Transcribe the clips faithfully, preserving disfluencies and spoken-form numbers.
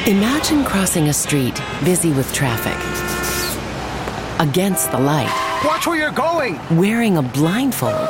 Imagine crossing a street busy with traffic. Against the light. Watch where you're going! Wearing a blindfold.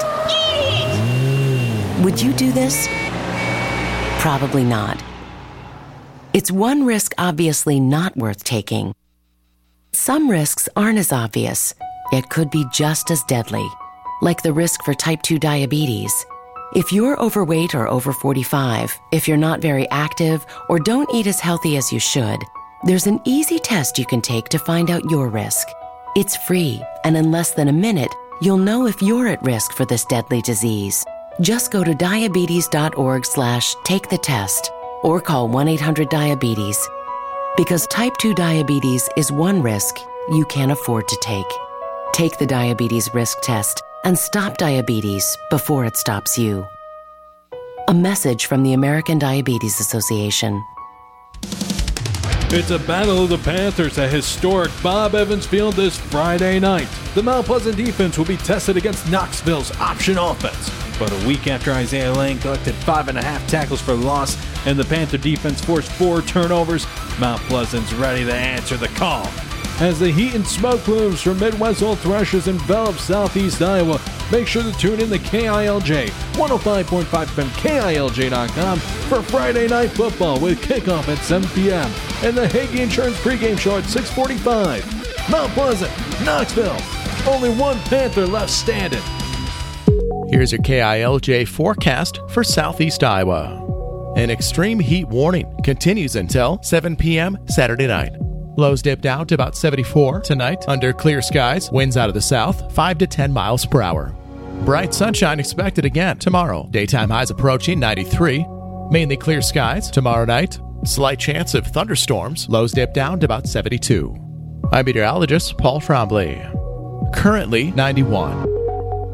Would you do this? Probably not. It's one risk obviously not worth taking. Some risks aren't as obvious, yet could be just as deadly, like the risk for type two diabetes. If you're overweight or over forty-five, if you're not very active, or don't eat as healthy as you should, there's an easy test you can take to find out your risk. It's free, and in less than a minute, you'll know if you're at risk for this deadly disease. Just go to diabetes.org slash take the test or call one eight hundred diabetes. Because type two diabetes is one risk you can't afford to take. Take the diabetes risk test and stop diabetes before it stops you. A message from the American Diabetes Association. It's a battle of the Panthers at historic Bob Evans Field this Friday night. The Mount Pleasant defense will be tested against Knoxville's option offense. But a week after Isaiah Lane collected five and a half tackles for the loss and the Panther defense forced four turnovers, Mount Pleasant's ready to answer the call. As the heat and smoke plumes from Midwest Old Threshers envelop southeast Iowa, make sure to tune in to K I L J one oh five point five F M, K I L J dot com for Friday Night Football with kickoff at seven p.m. and the Hagee Insurance pregame show at six forty-five. Mount Pleasant, Knoxville, only one Panther left standing. Here's your K I L J forecast for southeast Iowa. An extreme heat warning continues until seven p.m. Saturday night. Lows dip down to about seventy-four tonight under clear skies, winds out of the south, five to ten miles per hour. Bright sunshine expected again tomorrow. Daytime highs approaching ninety-three. Mainly clear skies tomorrow night. Slight chance of thunderstorms. Lows dip down to about seventy-two. I'm meteorologist Paul Trombley. Currently ninety-one.